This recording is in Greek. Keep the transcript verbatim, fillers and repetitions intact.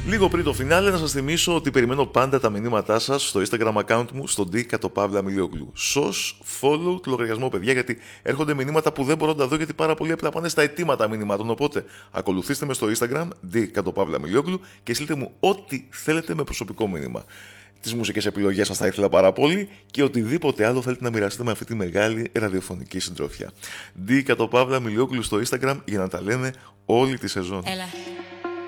Λίγο πριν το φινάλε, να σας θυμίσω ότι περιμένω πάντα τα μηνύματά σας στο Instagram account μου, στο D Κατοπαύλα Μιλιόγλου. Σως, follow το λογαριασμό, παιδιά, γιατί έρχονται μηνύματα που δεν μπορώ να τα δω, γιατί πάρα πολλοί απλά πάνε στα αιτήματα μηνύματων. Οπότε, ακολουθήστε με στο Instagram, D Κατοπαύλα Μιλιόγλου, και στείλτε μου ό,τι θέλετε με προσωπικό μήνυμα. Τις μουσικές επιλογές σας θα ήθελα πάρα πολύ και οτιδήποτε άλλο θέλετε να μοιραστείτε με αυτή τη μεγάλη ραδιοφωνική συντροφιά. D Κατοπαύλα Μιλιόγλου στο Instagram για να τα λέμε όλη τη σεζόν. Έλα.